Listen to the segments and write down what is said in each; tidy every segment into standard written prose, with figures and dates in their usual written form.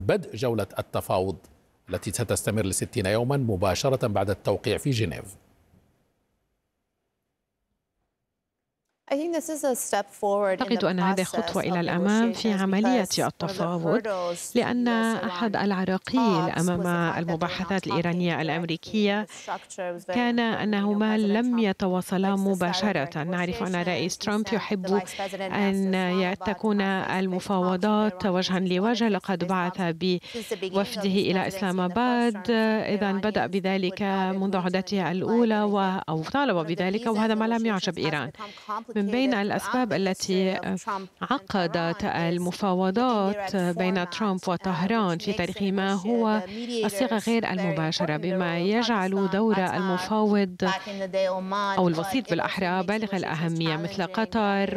بدء جولة التفاوض التي ستستمر ل60 يوما مباشرة بعد التوقيع في جنيف. أعتقد أن هذه خطوة إلى الأمام في عملية التفاوض، لأن أحد العراقيل أمام المباحثات الإيرانية الأمريكية كان أنهما لم يتواصلا مباشرة. نعرف أن الرئيس ترامب يحب أن تكون المفاوضات وجها لوجه، لقد بعث بوفده إلى إسلام آباد، إذا بدأ بذلك منذ عهدته الأولى أو طالب بذلك، وهذا ما لم يعجب إيران. من بين الأسباب التي عقدت المفاوضات بين ترامب وطهران في تاريخهما هو الصيغة غير المباشرة، بما يجعل دور المفاوض أو الوسيط بالأحرى بالغ الأهمية، مثل قطر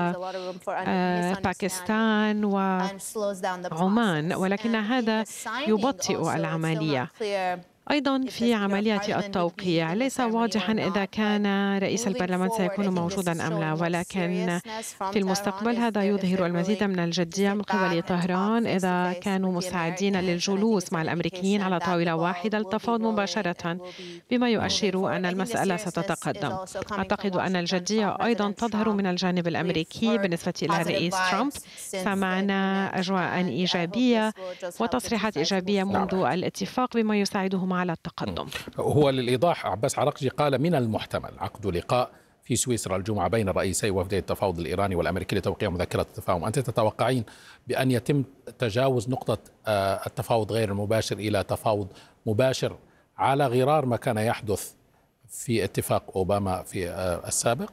وباكستان وعمان، ولكن هذا يبطئ العملية. أيضا في عملية التوقيع ليس واضحا إذا كان رئيس البرلمان سيكون موجودا أم لا، ولكن في المستقبل هذا يظهر المزيد من الجدية من قبل طهران إذا كانوا مستعدين للجلوس مع الأمريكيين على طاولة واحدة للتفاوض مباشرة، بما يؤشر أن المسألة ستتقدم. أعتقد أن الجدية أيضا تظهر من الجانب الأمريكي بالنسبة إلى الرئيس ترامب. سمعنا أجواء إيجابية وتصريحات إيجابية منذ الاتفاق بما يساعدهم على التقدم. هو للإيضاح عباس عراقجي قال من المحتمل عقد لقاء في سويسرا الجمعة بين رئيسي وفدي التفاوض الإيراني والأمريكي لتوقيع مذكرة التفاهم. أنت تتوقعين بأن يتم تجاوز نقطة التفاوض غير المباشر إلى تفاوض مباشر على غرار ما كان يحدث في اتفاق أوباما في السابق؟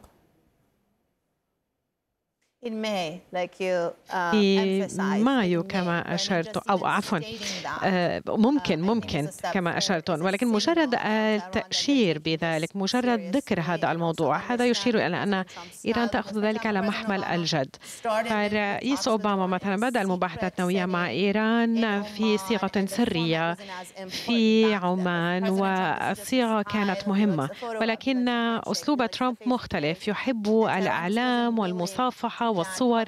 في مايو كما أشرت، أو عفوا ممكن كما أشرتون، ولكن مجرد التأشير بذلك، مجرد ذكر هذا الموضوع، هذا يشير إلى أن إيران تأخذ ذلك على محمل الجد. فالرئيس أوباما مثلا بدأ المباحثات النووية مع إيران في صيغة سرية في عمان، والصيغة كانت مهمة، ولكن أسلوب ترامب مختلف، يحب الإعلام والمصافحة والصور،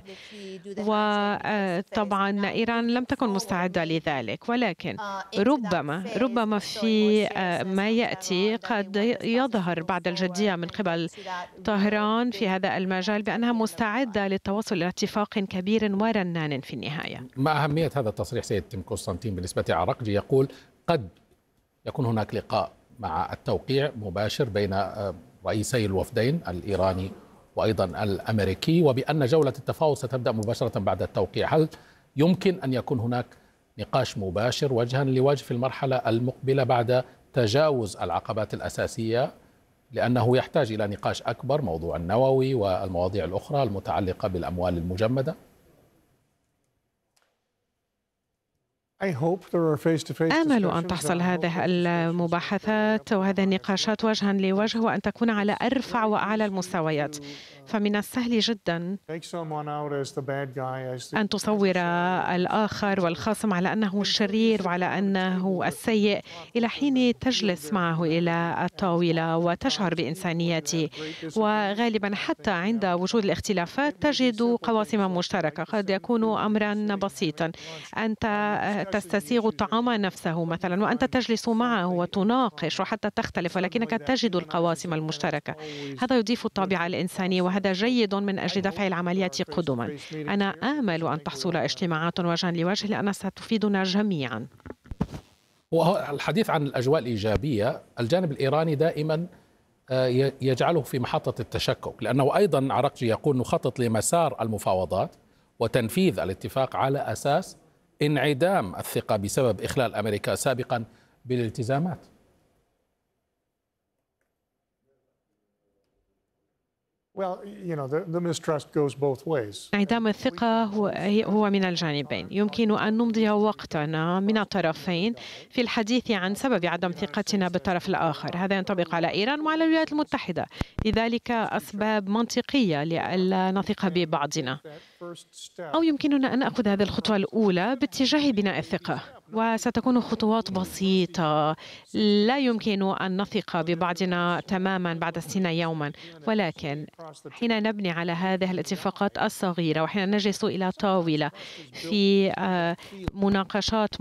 وطبعا إيران لم تكن مستعدة لذلك، ولكن ربما في ما يأتي قد يظهر بعد الجدية من قبل طهران في هذا المجال بأنها مستعدة للتوصل إلى اتفاق كبير ورنان في النهاية. ما أهمية هذا التصريح سيد تيم قسطنطين بالنسبة لعراقجي؟ يقول قد يكون هناك لقاء مع التوقيع مباشر بين رئيسي الوفدين الإيراني وأيضا الأمريكي، وبأن جولة التفاوض ستبدأ مباشرة بعد التوقيع. هل يمكن أن يكون هناك نقاش مباشر وجها لوجه في المرحلة المقبلة بعد تجاوز العقبات الأساسية، لأنه يحتاج إلى نقاش أكبر، موضوع النووي والمواضيع الأخرى المتعلقة بالأموال المجمدة؟ آمل أن تحصل هذه المباحثات وهذه النقاشات وجها لوجه، وأن تكون على أرفع وأعلى المستويات. فمن السهل جدا أن تصور الآخر والخصم على أنه الشرير وعلى أنه السيء إلى حين تجلس معه إلى الطاولة وتشعر بإنسانيته، وغالبا حتى عند وجود الاختلافات تجد قواسم مشتركة. قد يكون أمرا بسيطا، أنت تستسيغ الطعام نفسه مثلا وأنت تجلس معه وتناقش وحتى تختلف، ولكنك تجد القواسم المشتركة. هذا يضيف الطابع الإنساني، وهذا جيد من أجل دفع العمليات قدما. أنا آمل أن تحصل اجتماعات وجها لوجه لأنها ستفيدنا جميعا. والحديث عن الأجواء الإيجابية، الجانب الإيراني دائما يجعله في محطة التشكك، لأنه أيضا عراقجي يقول نخطط لمسار المفاوضات وتنفيذ الاتفاق على أساس انعدام الثقة بسبب إخلال أمريكا سابقا بالالتزامات. انعدام الثقة هو من الجانبين. يمكن أن نمضي وقتنا من الطرفين في الحديث عن سبب عدم ثقتنا بالطرف الآخر. هذا ينطبق على إيران وعلى الولايات المتحدة، لذلك أسباب منطقية لألا نثق ببعضنا. أو يمكننا أن نأخذ هذه الخطوة الأولى باتجاه بناء الثقة، وستكون خطوات بسيطة. لا يمكن أن نثق ببعضنا تماما بعد 60 يوما، ولكن حين نبني على هذه الاتفاقات الصغيرة وحين نجلس إلى طاولة في مناقشات